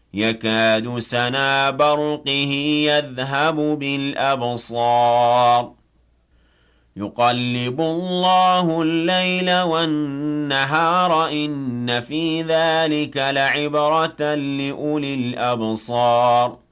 يكاد سنا برقه يذهب بالأبصار يقلب الله الليل والنهار إن في ذلك لعبرة لأولي الأبصار